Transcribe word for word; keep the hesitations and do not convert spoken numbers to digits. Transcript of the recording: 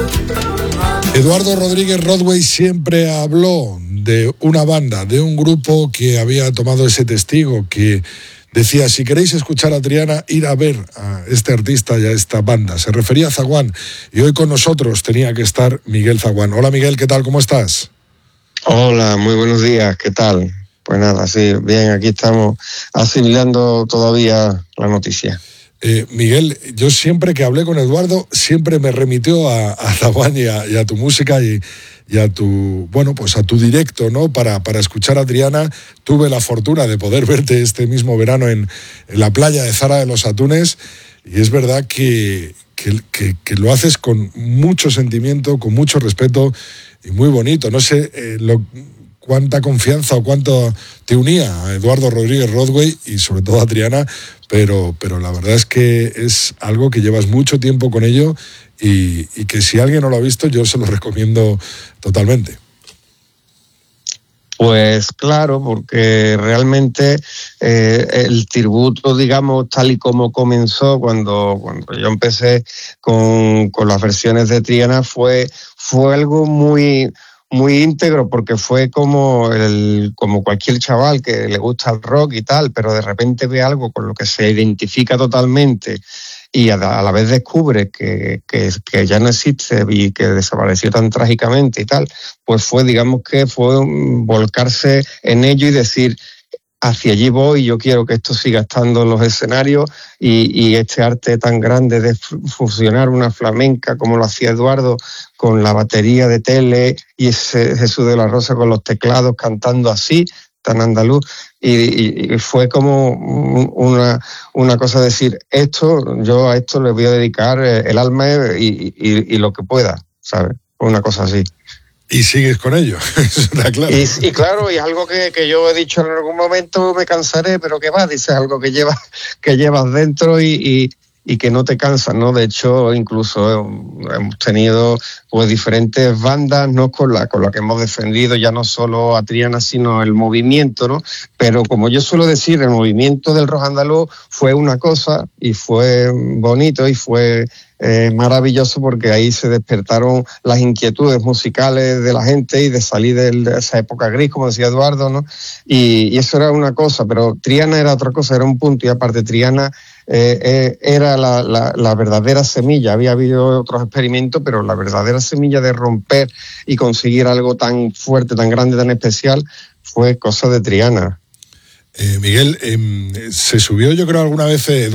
Eduardo Rodríguez Rodway siempre habló de una banda, de un grupo que había tomado ese testigo, que decía, si queréis escuchar a Triana, ir a ver a este artista y a esta banda. Se refería a Zaguán, y hoy con nosotros tenía que estar Miguel Zaguán. Hola Miguel, ¿qué tal? ¿Cómo estás? Hola, muy buenos días, ¿qué tal? Pues nada, sí, bien, aquí estamos asimilando todavía la noticia. Eh, Miguel, yo siempre que hablé con Eduardo, siempre me remitió a, a Zaguán y a, y a tu música y, y a tu, bueno, pues a tu directo, ¿no? Para, para escuchar a Triana. Tuve la fortuna de poder verte este mismo verano en, en la playa de Zara de los Atunes, y es verdad que, que, que, que lo haces con mucho sentimiento, con mucho respeto y muy bonito. No sé eh, lo, cuánta confianza o cuánto te unía a Eduardo Rodríguez Rodway y sobre todo a Triana, pero, pero la verdad es que es algo que llevas mucho tiempo con ello y, y que si alguien no lo ha visto, yo se lo recomiendo totalmente. Pues claro, porque realmente eh, el tributo, digamos, tal y como comenzó cuando, cuando yo empecé con, con las versiones de Triana, fue, fue algo muy... muy íntegro, porque fue como el como cualquier chaval que le gusta el rock y tal, pero de repente ve algo con lo que se identifica totalmente y a, a la vez descubre que, que, que ya no existe y que desapareció tan trágicamente y tal, pues fue, digamos que fue volcarse en ello y decir, hacia allí voy, yo quiero que esto siga estando en los escenarios y, y este arte tan grande de fusionar una flamenca como lo hacía Eduardo con la batería de Tele y ese Jesús de la Rosa con los teclados cantando así, tan andaluz, y, y, y fue como una, una cosa de decir, esto, yo a esto le voy a dedicar el alma y, y, y lo que pueda, ¿sabes? Una cosa así. Y sigues con ello, eso está claro. Y, y claro, y es algo que, que yo he dicho en algún momento, me cansaré, pero que va, dices algo que llevas, que llevas dentro y, y, y que no te cansas, ¿no? De hecho, incluso hemos tenido pues diferentes bandas, ¿no? Con la, con la que hemos defendido ya no solo a Triana, sino el movimiento, ¿no? Pero como yo suelo decir, el movimiento del rock andaluz fue una cosa y fue bonito y fue Eh, maravilloso, porque ahí se despertaron las inquietudes musicales de la gente y de salir de, de esa época gris, como decía Eduardo, ¿no? Y, y eso era una cosa, pero Triana era otra cosa, era un punto, y aparte Triana eh, eh, era la, la, la verdadera semilla. Había habido otros experimentos, pero la verdadera semilla de romper y conseguir algo tan fuerte, tan grande, tan especial, fue cosa de Triana. Eh, Miguel, eh, se subió yo creo alguna vez... Eh,